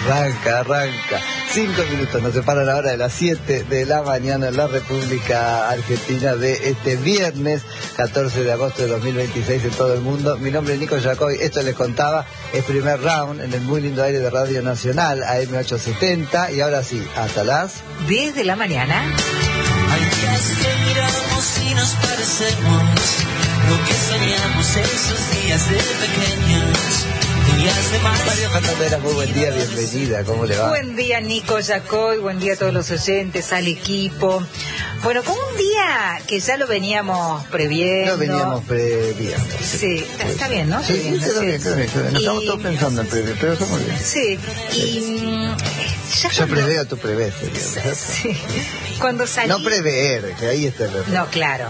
Arranca. 5 minutos, nos separa la hora de las 7 de la mañana en la República Argentina de este viernes 14 de agosto de 2026 en todo el mundo. Mi nombre es Nico Yacoy, esto les contaba, es primer round en el muy lindo aire de Radio Nacional, AM870, y ahora sí, hasta las 10 de la mañana. Hay días que miramos y nos parecemos lo que soñamos esos días de pequeños. María Fernandera, muy buen día, bienvenida, ¿cómo le va? Buen día, Nico Yacoy, buen día a todos los oyentes, al equipo. Bueno, con un día que ya lo veníamos previendo. Sí, está bien, ¿no? Sí, está bien. Nos estamos todos pensando en prever, pero estamos bien. Sí, y yo preveo, tú prevés. Sí, cuando salí... No prever, que ahí está el error. No, claro.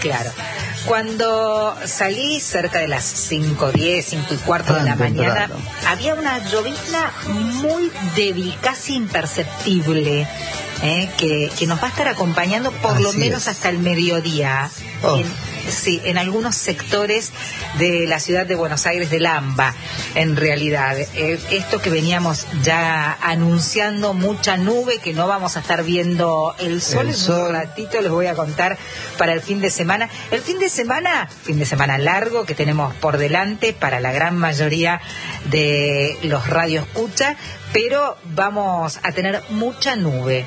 Cuando salí cerca de las 5:10, 5:15 de la mañana, había una llovizna muy débil, casi imperceptible, que nos va a estar acompañando por lo menos hasta el mediodía. En algunos sectores de la ciudad de Buenos Aires, del AMBA, en realidad. Esto que veníamos ya anunciando, mucha nube, que no vamos a estar viendo el sol. En un ratito les voy a contar para el fin de semana. El fin de semana largo que tenemos por delante para la gran mayoría de los radioescuchas, pero vamos a tener mucha nube.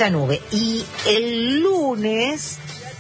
Y el lunes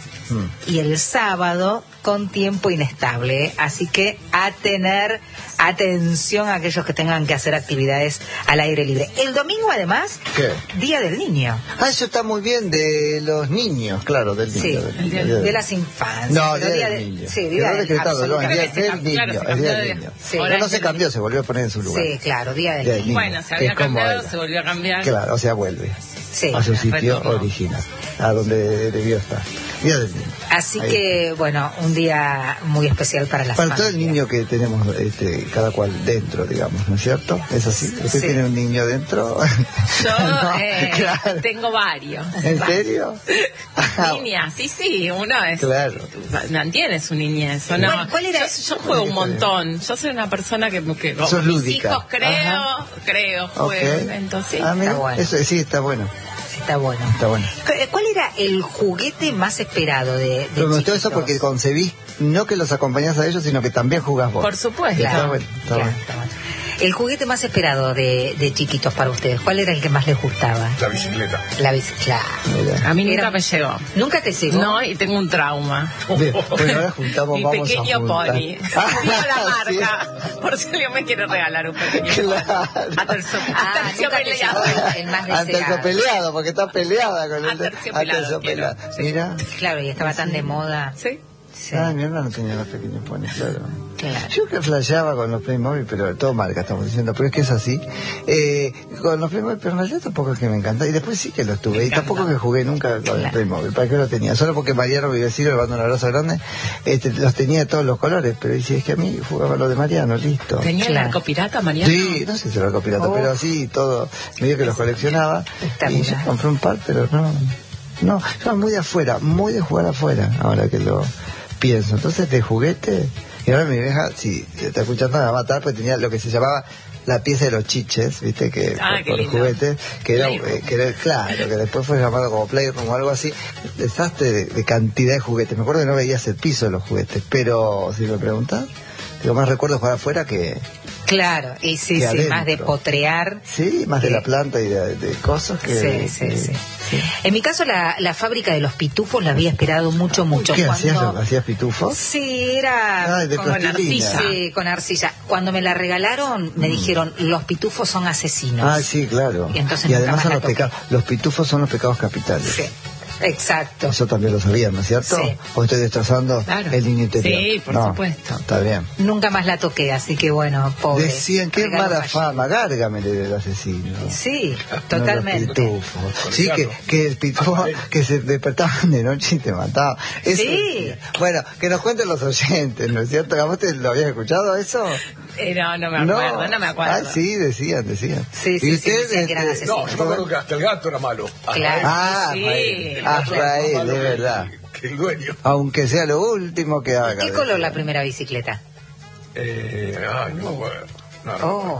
y el sábado con tiempo inestable, así que a tener atención a aquellos que tengan que hacer actividades al aire libre. El domingo, además, ¿qué? Día del Niño. Eso está muy bien, de los niños, claro, del niño. Sí, de las infancias. No, Día del Niño. Sí, Día del Niño. Es Día del Niño. Sí. No se cambió, se volvió a poner en su lugar. Sí, claro, Día del Niño. Bueno, se había cambiado, se volvió a cambiar. Claro, o sea, vuelve a su sitio original, a donde debió estar. Día del Niño. Así que, bueno, un día muy especial para las familias. Para todo el niño que tenemos, cada cual dentro, digamos, ¿no es cierto? ¿Es así? ¿Usted tiene un niño dentro? Yo claro. Tengo varios. ¿En serio? Niñas, sí, uno es... Claro. Mantiene su niñez, ¿o no? ¿Cuál era? Yo juego un montón. Yo soy una persona que sos lúdica. Mis hijos creo, juego. Entonces, mira, está bueno. Eso, sí, está bueno. Está bueno. ¿Cuál era el juguete más esperado de Pero me gustó chiquitos? eso porque concebís, no que los acompañás a ellos, sino que también jugás vos. Por supuesto. Claro. Está bueno. El juguete más esperado de chiquitos para ustedes, ¿cuál era el que más les gustaba? La bicicleta. La bicicleta. A mí nunca me llegó. ¿Nunca te llegó? No, y tengo un trauma. Bien, bueno, ahora juntamos, Mi vamos pequeño a juntar. pony. Digo la marca. Por si alguien me quiere regalar un pequeño Claro. pony. Nunca te llegó el más deseado. Aterciopeleado, porque está peleada con el Aterciopelado. Mira. Claro, y estaba tan de moda. Sí. Sí. Mi hermano tenía los pequeños ponis, claro. Claro. Yo que flasheaba con los Playmobil, pero todo marca estamos diciendo, pero es que es así. Con los Playmobil, pero en realidad tampoco es que me encanta. Y después sí que los tuve. Y tampoco que jugué nunca con el Playmobil. ¿Para qué lo tenía? Solo porque Mariano, mi vecino, le mando un abrazo grande, los tenía de todos los colores. Pero dice, es que a mí jugaba lo de Mariano, listo. ¿Tenía el arco pirata, Mariano? Sí, no sé si era arco pirata, pero así todo. Medio que los coleccionaba. Y yo compré un par, pero no, estaba muy de afuera, muy de jugar afuera, ahora que lo pienso. Entonces, de juguete, y ahora mi vieja, si está escuchando, me va a matar, porque tenía lo que se llamaba la pieza de los chiches, viste, que por juguete, que era claro, que después fue llamado como Playroom o algo así. Desastre de cantidad de juguetes. Me acuerdo que no veías el piso de los juguetes, pero si me preguntas, digo, más recuerdo jugar afuera que... Claro, y sí, más de potrear. Sí, más de la planta y de cosas que... Sí. En mi caso, la fábrica de los pitufos la había esperado mucho. ¿Qué hacías pitufos? Sí, era con arcilla. Sí, con arcilla. Cuando me la regalaron, me dijeron, los pitufos son asesinos. Ah, sí, claro. Y además son los pecados. Los pitufos son los pecados capitales. Sí. Exacto. Eso también lo sabían, ¿no es cierto? Sí. ¿O estoy destrozando el niño interior? Sí, por supuesto. Está bien. Nunca más la toqué, así que bueno, pobre. Decían, qué mala fama, Gárgame el asesino. Sí, totalmente. No, sí, que el pitufo, que se despertaban de noche y te mataban. Eso, sí. Bueno, que nos cuenten los oyentes, ¿no es cierto? ¿A vos lo habías escuchado eso? No me acuerdo. Ah, sí, decían. Sí, decían que eran asesinos. No, yo me acuerdo que hasta el gato era malo. Claro. Sí. Azrael, de verdad. Que el dueño. Aunque sea lo último que haga. ¿Qué color la primera bicicleta? No, bueno. Oh.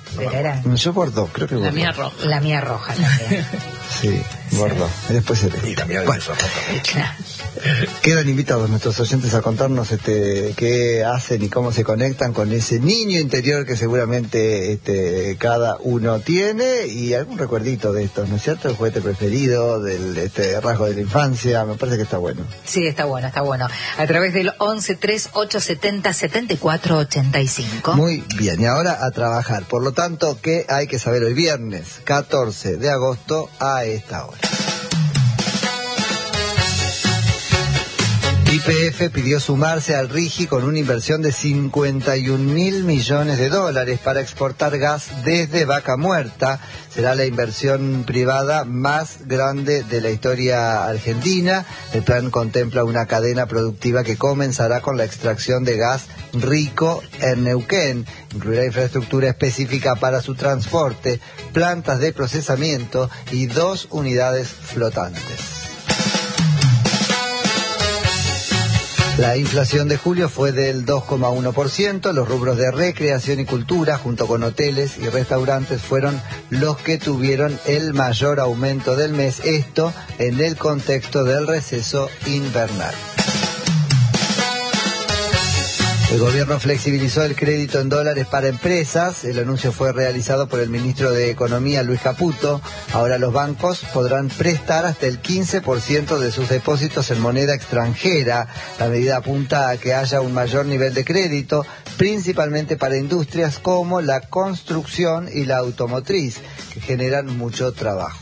Yo Bordeaux, creo que Bordeaux. La mía roja. La mía roja también. Sí, Bordeaux. Y después Y también bueno. Quedan invitados nuestros oyentes a contarnos qué hacen y cómo se conectan con ese niño interior que seguramente cada uno tiene, y algún recuerdito de estos, ¿no es cierto? El juguete preferido, del rasgo de la infancia, me parece que está bueno. Sí, está bueno, está bueno. A través del 11-3870-7485. Muy bien, y ahora a trabajar. Por lo tanto, ¿qué hay que saber hoy viernes 14 de agosto a esta hora? YPF pidió sumarse al RIGI con una inversión de 51.000 millones de dólares para exportar gas desde Vaca Muerta. Será la inversión privada más grande de la historia argentina. El plan contempla una cadena productiva que comenzará con la extracción de gas rico en Neuquén. Incluirá infraestructura específica para su transporte, plantas de procesamiento y 2 unidades flotantes. La inflación de julio fue del 2,1%, los rubros de recreación y cultura, junto con hoteles y restaurantes, fueron los que tuvieron el mayor aumento del mes, esto en el contexto del receso invernal. El gobierno flexibilizó el crédito en dólares para empresas. El anuncio fue realizado por el ministro de Economía, Luis Caputo. Ahora los bancos podrán prestar hasta el 15% de sus depósitos en moneda extranjera. La medida apunta a que haya un mayor nivel de crédito, principalmente para industrias como la construcción y la automotriz, que generan mucho trabajo.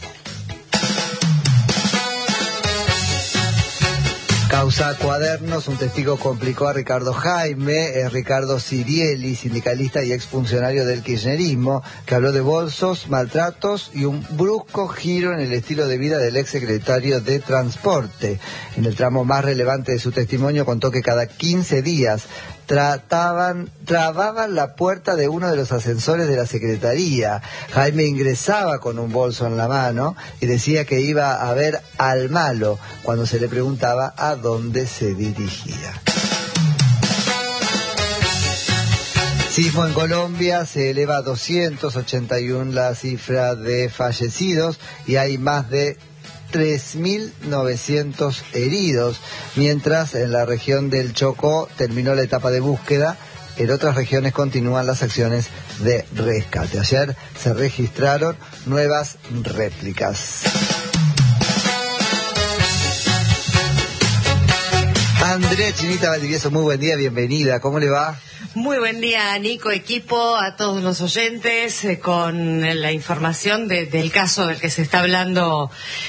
Causa Cuadernos, un testigo complicó a Ricardo Jaime, Ricardo Sirieli, sindicalista y exfuncionario del kirchnerismo, que habló de bolsos, maltratos y un brusco giro en el estilo de vida del exsecretario de Transporte. En el tramo más relevante de su testimonio contó que cada 15 días trababan la puerta de uno de los ascensores de la Secretaría. Jaime ingresaba con un bolso en la mano y decía que iba a ver al malo cuando se le preguntaba a dónde se dirigía. Sismo en Colombia, se eleva a 281 la cifra de fallecidos y hay más de 3.900 heridos, mientras en la región del Chocó terminó la etapa de búsqueda. En otras regiones continúan las acciones de rescate. Ayer se registraron nuevas réplicas. Andrea Chinita Valdivieso, muy buen día, bienvenida, ¿cómo le va? Muy buen día, Nico, equipo, a todos los oyentes, con la información del caso del que se está hablando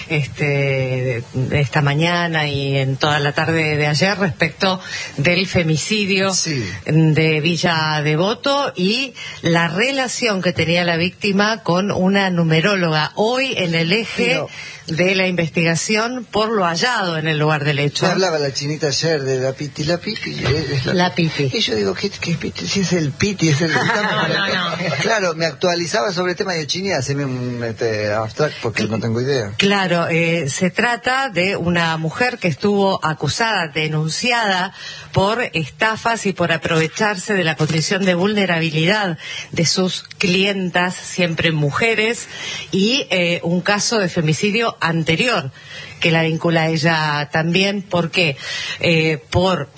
esta mañana y en toda la tarde de ayer respecto del femicidio de Villa Devoto y la relación que tenía la víctima con una numeróloga. Hoy en el eje de la investigación por lo hallado en el lugar del hecho. Me hablaba la Chinita ayer de la Piti. La Piti es la Piti. Y yo digo, ¿qué es Piti? Si es el Piti, es el... No. Claro, me actualizaba sobre el tema de Chini, haceme un abstract porque no tengo idea. Claro, se trata de una mujer que estuvo acusada, denunciada por estafas y por aprovecharse de la condición de vulnerabilidad de sus clientas, siempre mujeres, y un caso de femicidio anterior que la vincula a ella también. ¿Por qué? Por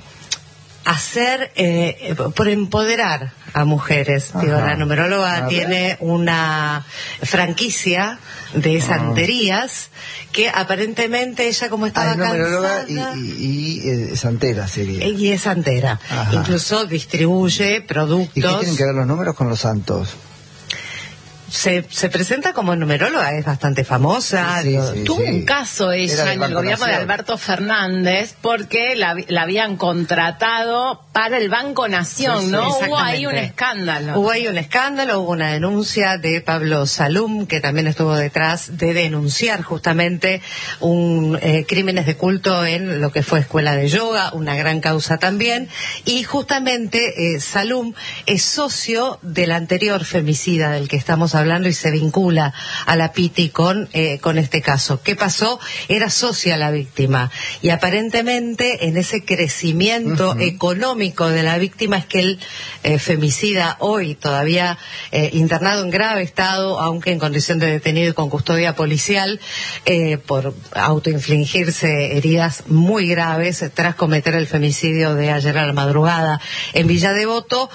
empoderar a mujeres. Digo, la numeróloga tiene una franquicia de santerías que aparentemente ella, como estaba cansada, y santera sería. Y es santera. Ajá. Incluso distribuye productos. ¿Y qué tienen que ver los números con los santos? Se presenta como numeróloga, es bastante famosa. Tuvo un caso ella en el gobierno de Alberto Fernández porque la habían contratado para el Banco Nación, ¿no? Hubo ahí un escándalo. Hubo una denuncia de Pablo Salum, que también estuvo detrás de denunciar justamente crímenes de culto en lo que fue escuela de yoga, una gran causa también. Y justamente Salum es socio del anterior femicida del que estamos hablando y se vincula a la Piti con este caso. ¿Qué pasó? Era socia la víctima y aparentemente en ese crecimiento económico de la víctima es que el femicida hoy todavía internado en grave estado, aunque en condición de detenido y con custodia policial, por autoinfligirse heridas muy graves tras cometer el femicidio de ayer a la madrugada en Villa Devoto.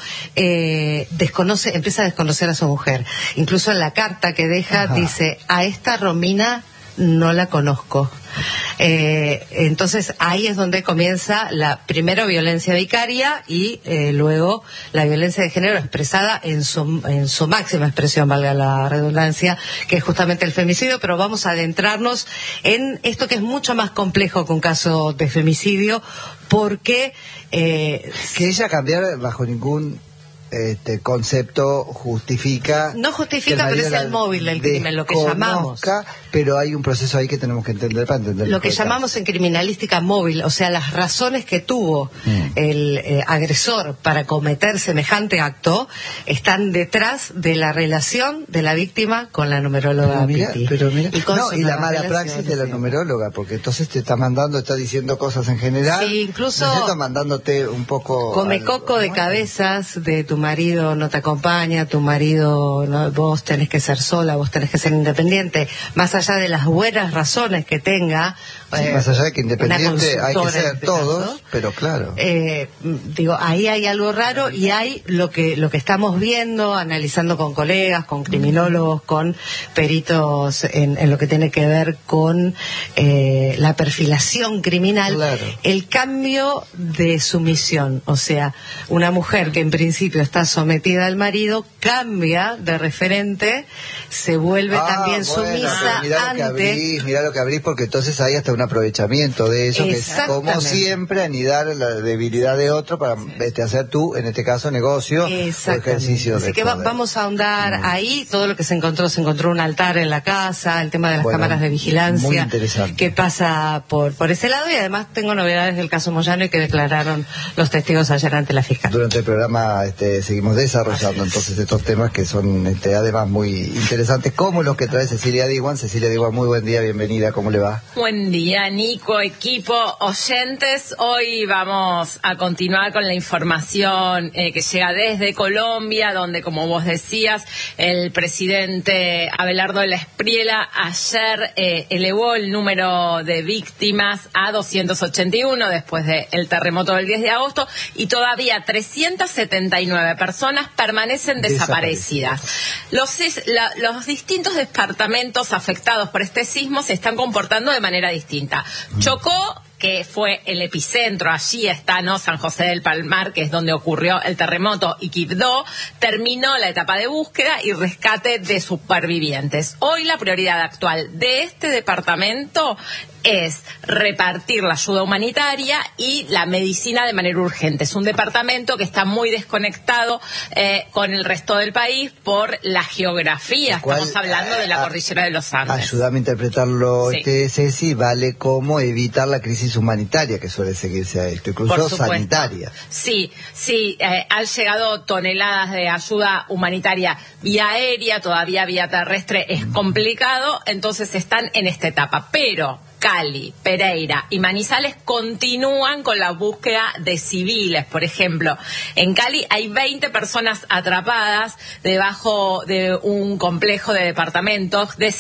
Empieza a desconocer a su mujer. Incluso en la carta que deja dice: a esta Romina no la conozco. Entonces ahí es donde comienza la primera violencia vicaria y luego la violencia de género expresada en su máxima expresión, valga la redundancia, que es justamente el femicidio. Pero vamos a adentrarnos en esto que es mucho más complejo que un caso de femicidio, porque que ella cambiar bajo ningún concepto justifica. No justifica, pero es el móvil del crimen, lo que llamamos. Pero hay un proceso ahí que tenemos que entender para entender. Lo que llamamos en criminalística móvil, o sea, las razones que tuvo el agresor para cometer semejante acto están detrás de la relación de la víctima con la numeróloga Piti. Y la mala praxis de la numeróloga, porque entonces te está mandando, está diciendo cosas en general. Sí, incluso está mandándote un poco. Come coco de cabezas de tu marido no te acompaña, tu marido, no, vos tenés que ser sola, vos tenés que ser independiente, más allá de las buenas razones que tenga. Más allá de que independiente hay que ser todos, caso, pero claro. Ahí hay algo raro y hay lo que estamos viendo, analizando con colegas, con criminólogos, con peritos en lo que tiene que ver con la perfilación criminal, el cambio de sumisión, o sea, una mujer que en principio está sometida al marido cambia de referente, se vuelve también sumisa ante. Mirá lo que abrís, porque entonces hay hasta un aprovechamiento de eso, que es como siempre anidar la debilidad de otro para hacer tú, en este caso, negocio o ejercicio de Así que vamos a ahondar ahí. Todo lo que se encontró un altar en la casa, el tema de las cámaras de vigilancia, muy interesante, que pasa por ese lado, y además tengo novedades del caso Moyano y que declararon los testigos ayer ante la fiscal. Durante el programa seguimos desarrollando entonces estos temas que son además muy interesantes, como los que trae Cecilia Diwan. Cecilia Diwan, muy buen día, bienvenida, ¿cómo le va? Buen día, Nico, equipo, oyentes. Hoy vamos a continuar con la información que llega desde Colombia, donde, como vos decías, el presidente Abelardo de la Espriella ayer elevó el número de víctimas a 281 después del terremoto del 10 de agosto y todavía 379 personas permanecen desaparecidas. Los distintos departamentos afectados por este sismo se están comportando de manera distinta. Chocó, que fue el epicentro, allí está, ¿no?, San José del Palmar, que es donde ocurrió el terremoto, y Quibdó, terminó la etapa de búsqueda y rescate de supervivientes. Hoy la prioridad actual de este departamento es repartir la ayuda humanitaria y la medicina de manera urgente. Es un departamento que está muy desconectado con el resto del país por la geografía. Estamos hablando de la cordillera de los Andes. Ayúdame a interpretarlo, Ceci, vale como evitar la crisis humanitaria que suele seguirse a esto, incluso sanitaria. Sí, han llegado toneladas de ayuda humanitaria vía aérea, todavía vía terrestre es complicado, entonces están en esta etapa, pero Cali, Pereira y Manizales continúan con la búsqueda de civiles. Por ejemplo, en Cali hay 20 personas atrapadas debajo de un complejo de departamentos de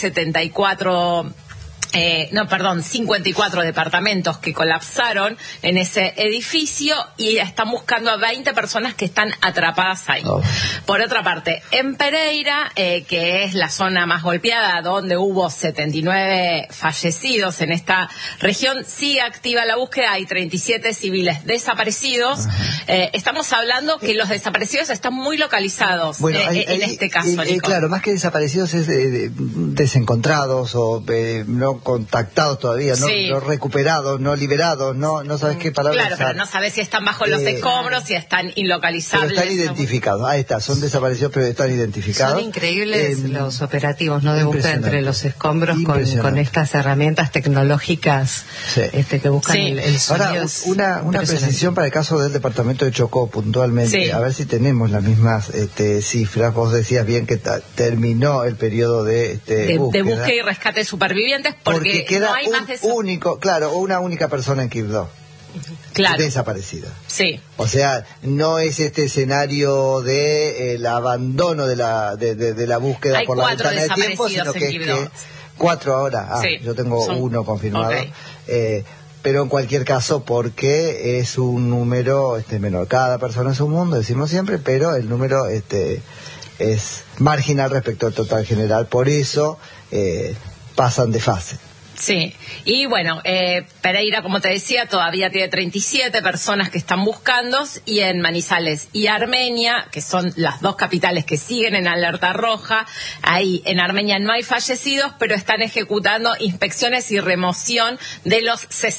54 departamentos que colapsaron en ese edificio y están buscando a 20 personas que están atrapadas ahí. Por otra parte, en Pereira, que es la zona más golpeada, donde hubo 79 fallecidos en esta región, sigue activa la búsqueda, hay 37 civiles desaparecidos. Estamos hablando que los desaparecidos están muy localizados en este caso. Claro, más que desaparecidos es desencontrados o no contactados todavía, no recuperados, no liberados, no sabes qué palabra Claro, pero no sabes si están bajo los escombros, si están inlocalizables. Pero están identificados, ahí está, son desaparecidos pero están identificados. Son increíbles los operativos, ¿no? De búsqueda entre los escombros con estas herramientas tecnológicas que buscan el sonido. Ahora, una precisión para el caso del departamento de Chocó puntualmente, a ver si tenemos las mismas cifras. Vos decías bien que terminó el periodo de búsqueda y rescate de supervivientes porque queda no hay más de una única persona en Quibdó. Claro. Desaparecida. Sí. O sea, no es este escenario de el abandono de la búsqueda hay por la ventana de tiempo, sino que es que 4 ahora. Yo tengo 1 confirmado. Pero en cualquier caso, porque es un número menor. Cada persona es un mundo, decimos siempre, pero el número es marginal respecto al total general. Por eso pasan de fase. Sí, y bueno, Pereira, como te decía, todavía tiene 37 personas que están buscando, y en Manizales y Armenia, que son las 2 capitales que siguen en alerta roja, ahí en Armenia no hay fallecidos, pero están ejecutando inspecciones y remoción de los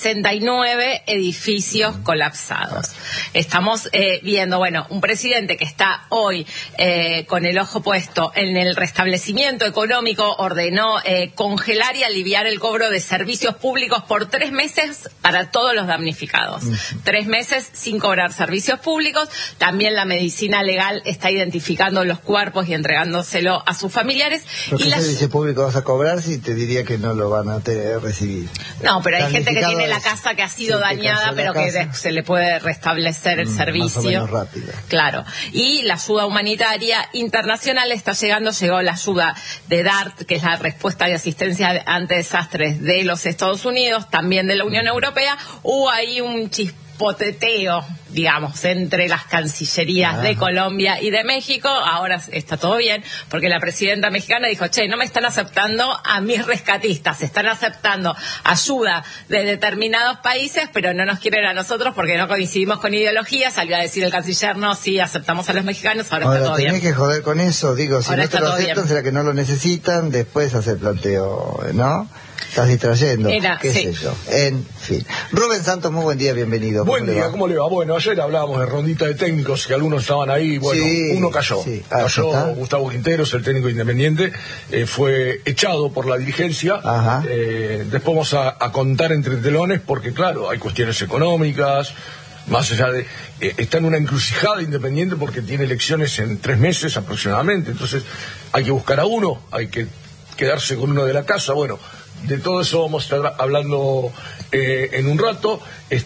69 edificios colapsados. Estamos viendo, un presidente que está hoy con el ojo puesto en el restablecimiento económico, ordenó congelar y aliviar el cobro de servicios públicos por 3 meses para todos los damnificados. 3 meses sin cobrar servicios públicos. También la medicina legal está identificando los cuerpos y entregándoselo a sus familiares. ¿Pero qué servicio público vas a cobrar si te diría que no lo van a recibir? No, pero hay gente que tiene la casa que ha sido dañada, pero que se le puede restablecer el servicio. Más o menos rápido. Claro. Y la ayuda humanitaria internacional está llegó la ayuda de DART, que es la respuesta de asistencia ante desastres de los Estados Unidos, también de la Unión Europea. Hubo ahí un chispoteteo, digamos, entre las cancillerías de Colombia y de México. Ahora está todo bien, porque la presidenta mexicana dijo, no me están aceptando a mis rescatistas, están aceptando ayuda de determinados países, pero no nos quieren a nosotros porque no coincidimos con ideología. Salió a decir el canciller, no, sí, aceptamos a los mexicanos, ahora está todo bien. Tenés que joder con eso, digo, si ahora no te lo aceptan, será que no lo necesitan, después hacer planteo, ¿no? Estás distrayendo, qué sé yo. En fin. Rubén Santos, muy buen día, bienvenido. Buen día, ¿cómo le va? Bueno, ayer hablábamos de rondita de técnicos, que algunos estaban ahí, uno cayó. Cayó Gustavo Quinteros, el técnico independiente, fue echado por la dirigencia. Después vamos a contar entre telones, porque claro, hay cuestiones económicas, más allá de... está en una encrucijada Independiente porque tiene elecciones en 3 meses aproximadamente, entonces hay que buscar a uno, hay que quedarse con uno de la casa, de todo eso vamos a estar hablando en un rato.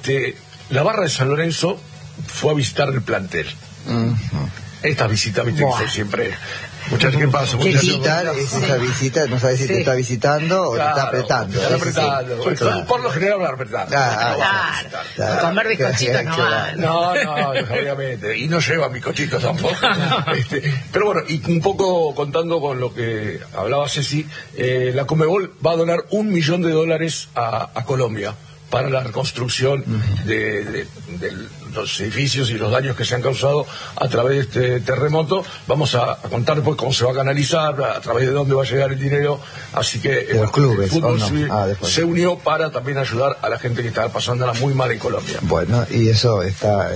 La barra de San Lorenzo fue a visitar el plantel. Estas visitas, viste, que son siempre... Muchachos, ¿qué pasa? Visitar es esa visita, no sabes si te está visitando o te está apretando. Te está apretando. Por lo general va a apretar. Claro. Comer bizcochitos no va. No, obviamente. Y no lleva bizcochitos tampoco. Pero bueno, y un poco contando con lo que hablaba Ceci, la Conmebol va a donar $1 millón a Colombia para la reconstrucción de los edificios y los daños que se han causado a través de este terremoto. Vamos a contar después cómo se va a canalizar, a través de dónde va a llegar el dinero. Así que los clubes, el fútbol se unió para también ayudar a la gente que estaba pasándola muy mal en Colombia. Bueno, y eso está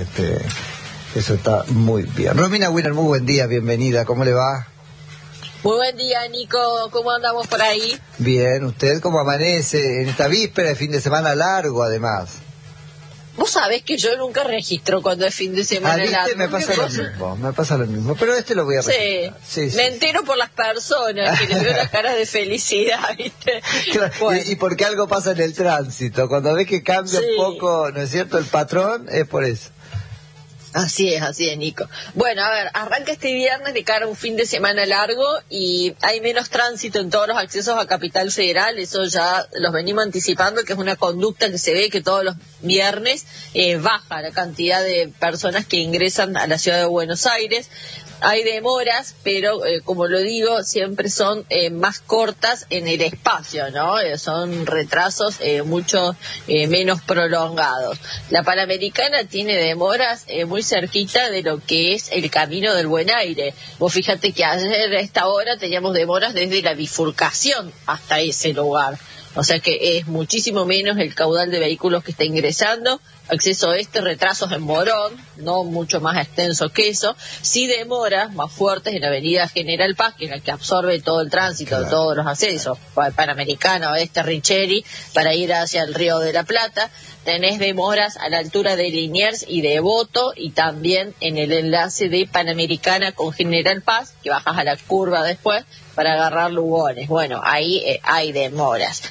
muy bien. Romina Winner, muy buen día, bienvenida, ¿cómo le va? Muy buen día, Nico. ¿Cómo andamos por ahí? Bien, ¿usted cómo amanece en esta víspera de fin de semana largo, además? Vos sabés que yo nunca registro cuando es fin de semana largo. Me pasa lo mismo, pero lo voy a registrar. Sí. Me entero por las personas, que les veo las caras de felicidad, ¿viste? Claro, bueno. Y porque algo pasa en el tránsito, cuando ves que cambia un poco, ¿no es cierto?, el patrón, es por eso. Así es, Nico. Bueno, a ver, arranca este viernes de cara a un fin de semana largo y hay menos tránsito en todos los accesos a Capital Federal, eso ya los venimos anticipando, que es una conducta que se ve que todos los viernes baja la cantidad de personas que ingresan a la ciudad de Buenos Aires. Hay demoras, pero como lo digo, siempre son más cortas en el espacio, ¿no? Son retrasos mucho menos prolongados. La Panamericana tiene demoras muy cerquita de lo que es el Camino del Buen Aire. Vos fíjate que ayer a esta hora teníamos demoras desde la bifurcación hasta ese lugar. O sea que es muchísimo menos el caudal de vehículos que está ingresando. Acceso oeste, retrasos en Morón, no mucho más extenso que eso. Sí demoras más fuertes en la avenida General Paz, que es la que absorbe todo el tránsito, claro, todos los accesos, Panamericana, oeste, Richeri, para ir hacia el Río de la Plata. Tenés demoras a la altura de Liniers y de Devoto, y también en el enlace de Panamericana con General Paz, que bajas a la curva después para agarrar Lugones. Bueno, ahí hay demoras.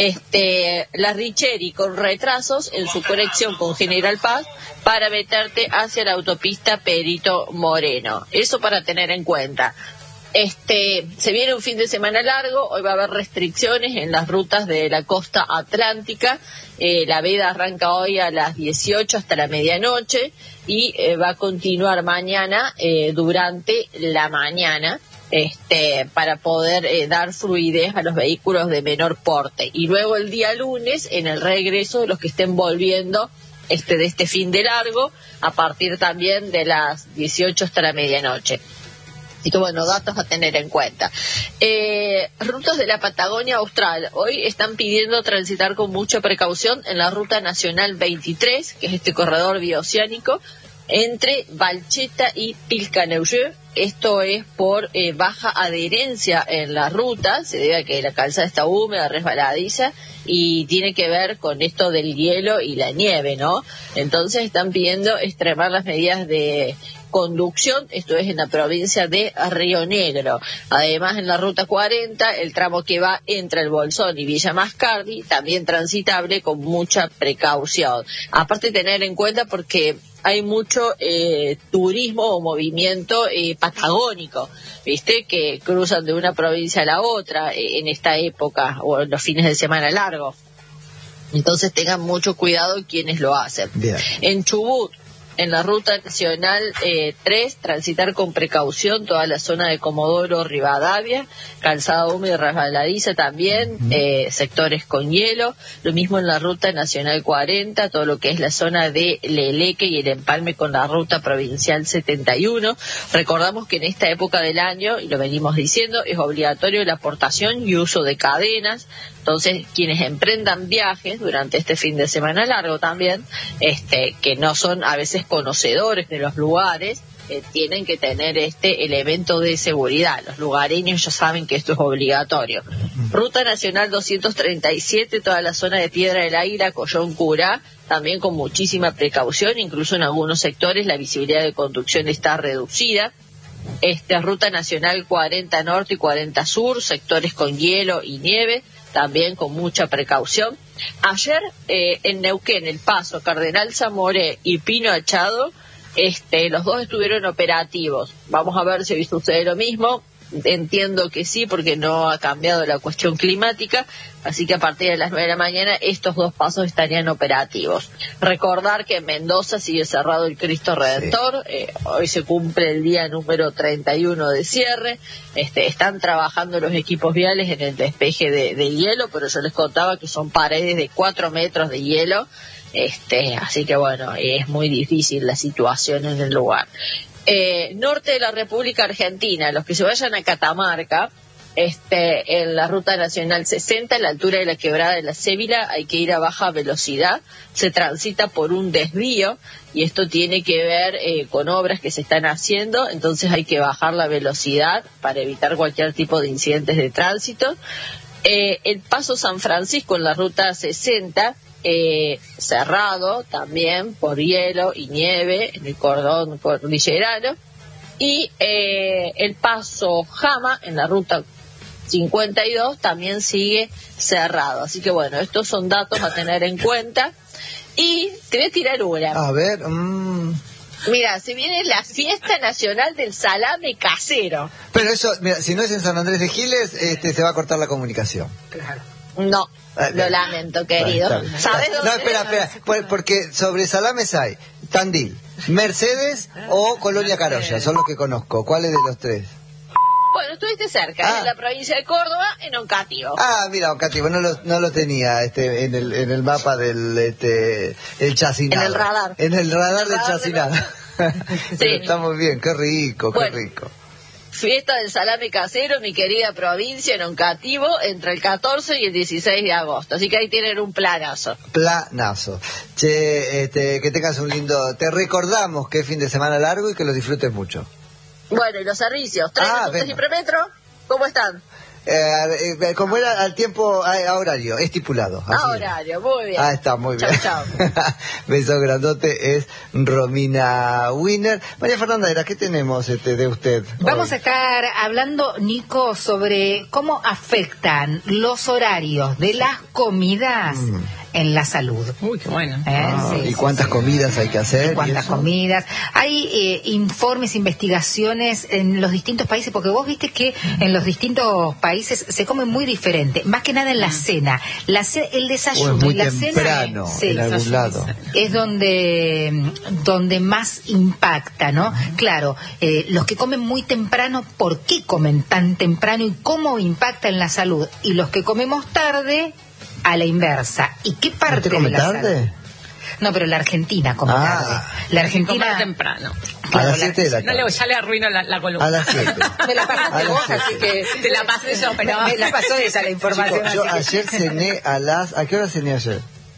La Richeri con retrasos en su conexión con General Paz para meterte hacia la autopista Perito Moreno. Eso para tener en cuenta. Se viene un fin de semana largo, hoy va a haber restricciones en las rutas de la costa atlántica. La veda arranca hoy a las 18 hasta la medianoche y va a continuar mañana durante la mañana. Para poder dar fluidez a los vehículos de menor porte. Y luego el día lunes, en el regreso de los que estén volviendo de este fin de largo, a partir también de las 18 hasta la medianoche. Así que bueno, datos a tener en cuenta. Rutas de la Patagonia Austral. Hoy están pidiendo transitar con mucha precaución en la Ruta Nacional 23, que es este corredor bioceánico, entre Valcheta y Pilcaneuye. Esto es por baja adherencia en la ruta, se debe a que la calzada está húmeda, resbaladiza, y tiene que ver con esto del hielo y la nieve, ¿no? Entonces están pidiendo extremar las medidas de conducción, esto es en la provincia de Río Negro. Además, en la ruta 40, el tramo que va entre el Bolsón y Villa Mascardi, también transitable con mucha precaución. Aparte, tener en cuenta porque hay mucho turismo o movimiento patagónico, ¿viste? Que cruzan de una provincia a la otra en esta época o en los fines de semana largos. Entonces tengan mucho cuidado quienes lo hacen. Bien. En Chubut, en la ruta nacional 3, transitar con precaución toda la zona de Comodoro Rivadavia, calzada húmeda y resbaladiza también, sectores con hielo. Lo mismo en la ruta nacional 40, todo lo que es la zona de Leleque y el empalme con la ruta provincial 71. Recordamos que en esta época del año, y lo venimos diciendo, es obligatorio la portación y uso de cadenas. Entonces, quienes emprendan viajes durante este fin de semana largo también, que no son a veces conocedores de los lugares, tienen que tener este elemento de seguridad. Los lugareños ya saben que esto es obligatorio. Ruta Nacional 237, toda la zona de Piedra del Águila, Collón Curá, también con muchísima precaución, incluso en algunos sectores la visibilidad de conducción está reducida. Ruta Nacional 40 Norte y 40 Sur, sectores con hielo y nieve, también con mucha precaución. Ayer en Neuquén, El Paso, Cardenal Zamoré y Pino Achado, los dos estuvieron operativos. Vamos a ver si sucede lo mismo. Entiendo que sí, porque no ha cambiado la cuestión climática, así que a partir de las 9 de la mañana estos dos pasos estarían operativos. Recordar que en Mendoza sigue cerrado el Cristo Redentor, sí. Hoy se cumple el día número 31 de cierre, están trabajando los equipos viales en el despeje de hielo, pero yo les contaba que son paredes de 4 metros de hielo, así que bueno, es muy difícil la situación en el lugar. Norte de la República Argentina, los que se vayan a Catamarca, en la ruta nacional 60, a la altura de la quebrada de la Cébila, hay que ir a baja velocidad, se transita por un desvío y esto tiene que ver con obras que se están haciendo, entonces hay que bajar la velocidad para evitar cualquier tipo de incidentes de tránsito. El Paso San Francisco en la ruta 60, cerrado también por hielo y nieve en el cordón cordillerano, y el Paso Jama en la ruta 52 también sigue cerrado. Así que bueno, estos son datos a tener en cuenta. Y te voy a tirar una. A ver, Mira, se viene la fiesta nacional del salame casero. Pero eso, mira, si no es en San Andrés de Giles, se va a cortar la comunicación. Claro. No, lo lamento, querido. ¿Sabes dónde? No, espera, porque sobre salames hay Tandil, Mercedes o Colonia Carolla, son los que conozco. ¿Cuáles de los tres? Bueno, estuviste cerca, en la provincia de Córdoba, en Oncativo. Mira, Oncativo, no lo tenía en el mapa del el chacinado. En el radar. En el radar del chacinado. Sí. Está muy bien, qué rico, qué rico. fiesta del salame casero, mi querida provincia, en Oncativo, entre el 14 y el 16 de agosto. Así que ahí tienen un planazo. Planazo. Che, que tengas un lindo... Te recordamos que es fin de semana largo y que lo disfrutes mucho. Bueno, y los servicios, trenes y premetro, ¿cómo están? Como era al tiempo, a horario, estipulado. A horario, muy bien. Está, muy bien. Chau. Beso grandote, es Romina Wiener. María Fernanda, ¿qué tenemos de usted? Vamos a estar hablando, Nico, sobre cómo afectan los horarios de las comidas en la salud. Uy, qué bueno. ¿Y cuántas comidas hay que hacer? ¿Cuántas comidas? Hay informes, investigaciones en los distintos países, porque vos viste que en los distintos países se come muy diferente, más que nada en la cena. El desayuno muy y la temprano, cena en algún lado. Es donde más impacta, ¿no? Claro, los que comen muy temprano, ¿por qué comen tan temprano y cómo impacta en la salud? Y los que comemos tarde, a la inversa. ¿Y qué parte de la tarde? Salud? No, pero la Argentina come tarde. La Argentina comer temprano. Claro, a las 7 de la tarde. No, ya le arruino la columna. A las 7. Me la pasaste vos, así que... Te la pasé yo, pero... Me la pasó esa la información. Chicos, yo ayer cené ¿A qué hora cené ayer?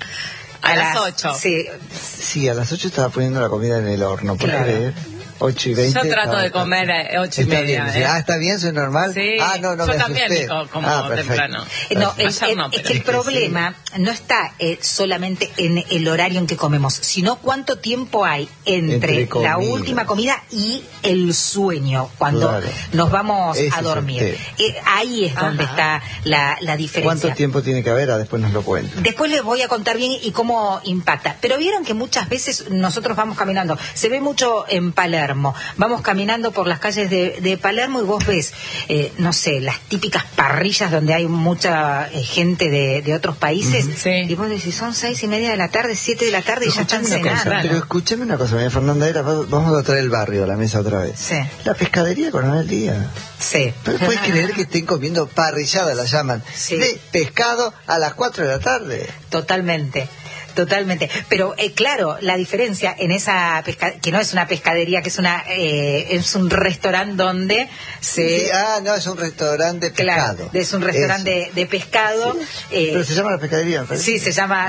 A las 8. Sí, a las 8 estaba poniendo la comida en el horno. ¿Por qué? 8 y 20. Yo trato de comer 8 y media. ¿Está bien? ¿Soy normal? Sí, no, yo también, Nico, como temprano. Es que el problema no está solamente en el horario en que comemos, sino cuánto tiempo hay entre la última comida y el sueño, cuando nos vamos a dormir. Ahí es donde está la diferencia. ¿Cuánto tiempo tiene que haber? Después nos lo cuento. Después les voy a contar bien y cómo impacta. Pero vieron que muchas veces nosotros vamos caminando. Se ve mucho en Palermo. Vamos caminando por las calles de Palermo y vos ves, no sé, las típicas parrillas donde hay mucha gente de otros países. Y vos decís, son 6:30 de la tarde, 7 de la tarde y ya están cenando. Pero escúchame una cosa, María Fernanda, vamos a traer el barrio a la mesa otra vez. Sí. La pescadería Coronel Díaz. Sí. ¿Pero puedes creer que estén comiendo parrillada, la llaman, de pescado a las 4 de la tarde? Totalmente. Pero claro, la diferencia en esa que no es una pescadería, que es un restaurante donde se... es un restaurante de pescado. Claro, es un restaurante de pescado. Pero se llama la pescadería, ¿no? Sí, se llama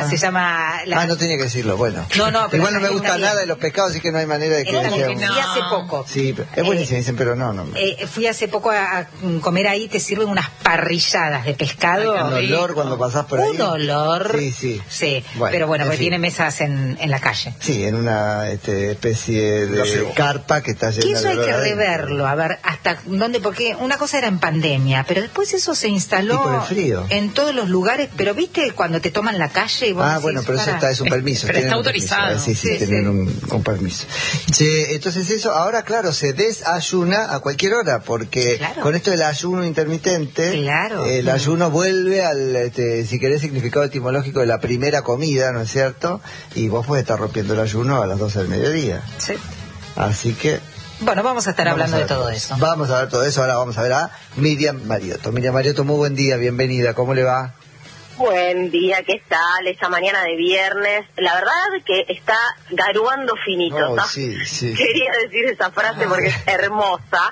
no tenía que decirlo, bueno. No, igual no me gusta nada de los pescados, así que no hay manera de que sea... Fui hace poco. Sí, es buenísimo, dicen, pero no. Fui hace poco a comer ahí, te sirven unas parrilladas de pescado. Un olor cuando pasás por ahí. Un olor. Sí. Pero bueno, porque tiene mesas en la calle. Sí, en una especie de carpa que está llena de... Que eso hay que reverlo, a ver hasta dónde, porque una cosa era en pandemia, pero después eso se instaló por el frío. En todos los lugares, pero viste cuando te toman la calle y vos decís, bueno, pero eso es un permiso. Pero está autorizado. Sí, tienen un permiso. Entonces eso, ahora claro, se desayuna a cualquier hora, porque con esto del ayuno intermitente, el ayuno vuelve al, si querés, significado etimológico de la primera comida, ¿no es cierto? Y vos podés estar rompiendo el ayuno a las 12 del mediodía. Sí. Así que... Bueno, vamos a estar hablando de todo eso. Vamos a ver todo eso. Ahora vamos a ver a Miriam Mariotto. Miriam Mariotto, muy buen día, bienvenida. ¿Cómo le va? Buen día, ¿qué tal? Esta mañana de viernes. La verdad que está garuando finito, ¿no? Sí. Quería decir esa frase porque es hermosa,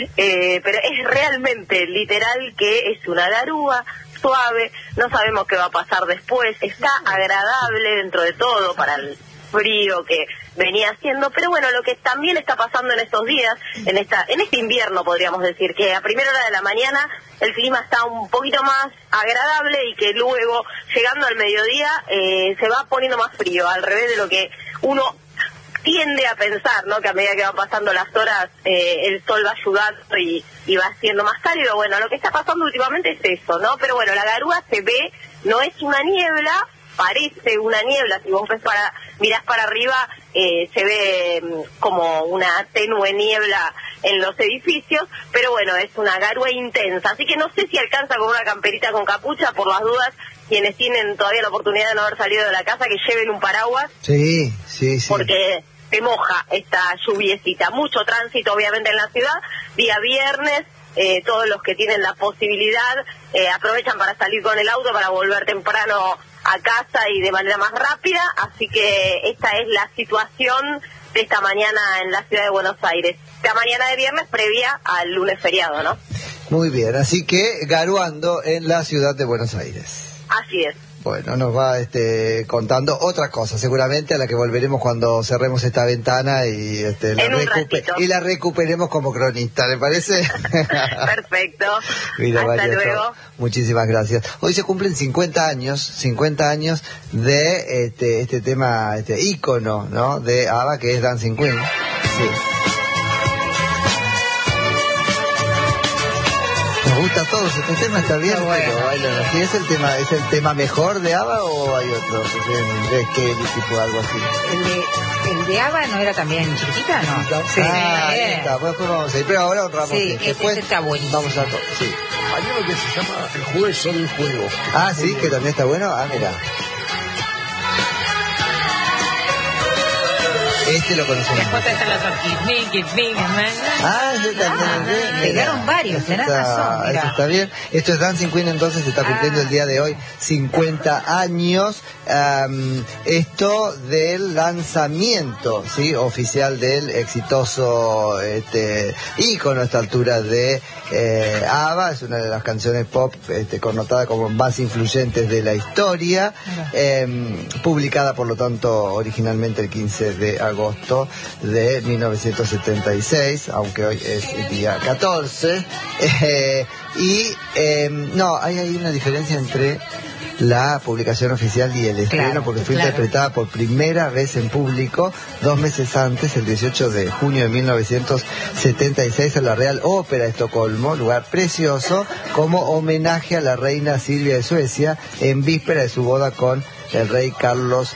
pero es realmente literal que es una garúa suave, no sabemos qué va a pasar después, está agradable dentro de todo para el frío que venía haciendo, pero bueno, lo que también está pasando en estos días, en este invierno podríamos decir, que a primera hora de la mañana el clima está un poquito más agradable y que luego, llegando al mediodía, se va poniendo más frío, al revés de lo que uno tiende a pensar, ¿no? Que a medida que van pasando las horas, el sol va ayudando y va siendo más cálido. Bueno, lo que está pasando últimamente es eso, ¿no? Pero bueno, la garúa se ve, no es una niebla, parece una niebla, si vos mirás para arriba, se ve como una tenue niebla en los edificios, pero bueno, es una garúa intensa, así que no sé si alcanza con una camperita con capucha, por las dudas, quienes tienen todavía la oportunidad de no haber salido de la casa, que lleven un paraguas. Sí. Porque se moja esta lluviecita. Mucho tránsito, obviamente, en la ciudad. Día viernes, todos los que tienen la posibilidad aprovechan para salir con el auto, para volver temprano a casa y de manera más rápida. Así que esta es la situación de esta mañana en la ciudad de Buenos Aires. Esta mañana de viernes previa al lunes feriado, ¿no? Muy bien, así que garuando en la ciudad de Buenos Aires. Así es. Bueno, nos va contando otra cosa, seguramente a la que volveremos cuando cerremos esta ventana y la recuperemos como cronista, ¿le parece? Perfecto. Mira, hasta María, luego. Muchísimas gracias. Hoy se cumplen 50 años de este tema, ícono, ¿no? De ABBA, que es Dancing Queen. Sí. Nos gusta a todos, este tema está bien, ¿sí es el tema mejor de ABBA o hay otro? ¿De qué tipo algo así? El de ABBA no era también chiquitita, ¿no? Sí. Ahí está, pues vamos a ir, pero ahora honramos. Sí, después está bueno. Vamos a sí. Hay uno que se llama El juez solo un juego. Sí, que también está bueno. Mira. Este lo conocemos. Después está el otro, Give me, pegaron varios, tenés razón. Eso está bien. Esto es Dancing Queen, entonces se está cumpliendo el día de hoy 50 años. Esto del lanzamiento, ¿sí? Oficial del exitoso ícono a esta altura de ABBA. Es una de las canciones pop connotada como más influyentes de la historia. Publicada, por lo tanto, originalmente el 15 de agosto de 1976, aunque hoy es día 14. Hay una diferencia entre la publicación oficial y el estreno, porque fue interpretada por primera vez en público 2 meses antes, el 18 de junio de 1976, en la Real Ópera de Estocolmo, lugar precioso, como homenaje a la reina Silvia de Suecia, en víspera de su boda con el rey Carlos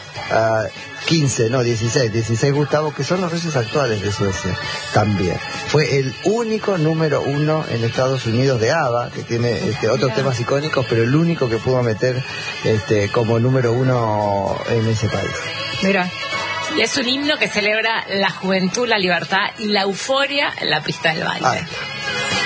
16 Gustavo, que son los reyes actuales de Suecia también. Fue el único número 1 en Estados Unidos de ABBA, que tiene otros temas icónicos, pero el único que pudo meter como número 1 en ese país. Mira. Y es un himno que celebra la juventud, la libertad y la euforia en la pista del baile.